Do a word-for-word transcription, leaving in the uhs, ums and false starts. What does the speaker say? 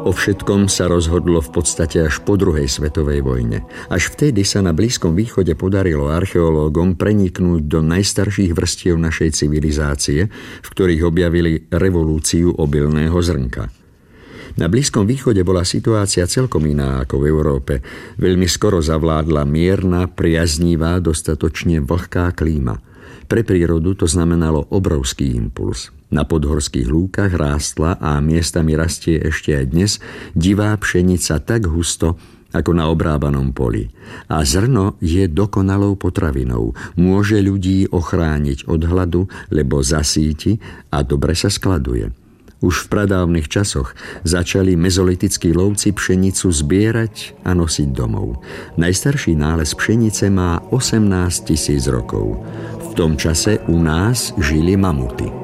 O všetkom sa rozhodlo v podstate až po druhej svetovej vojne. Až vtedy sa na Blízkom východe podarilo archeológom preniknúť do najstarších vrstiev našej civilizácie, v ktorých objavili revolúciu obilného zrnka. Na Blízkom východe bola situácia celkom iná ako v Európe. Veľmi skoro zavládla mierna, priaznivá, dostatočne vlhká klíma. Pre prírodu to znamenalo obrovský impuls. Na podhorských lúkach rástla a miestami rastie ešte aj dnes divá pšenica tak husto, ako na obrábanom poli. A zrno je dokonalou potravinou. Môže ľudí ochrániť od hladu, lebo zasíti a dobre sa skladuje. Už v pradávnych časoch začali mezolitickí lovci pšenicu zbierať a nosiť domov. Najstarší nález pšenice má osemnásť tisíc rokov. V tom čase u nás žili mamuty.